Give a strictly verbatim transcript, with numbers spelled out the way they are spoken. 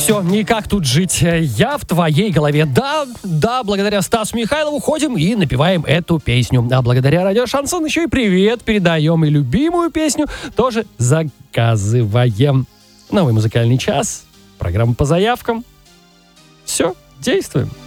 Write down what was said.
все, никак тут жить. Я в твоей голове. Да, да, благодаря Стасу Михайлову ходим и напеваем эту песню. А благодаря Радио Шансон еще и привет передаем. И любимую песню тоже заказываем. Новый музыкальный час. Программа по заявкам. Все, действуем.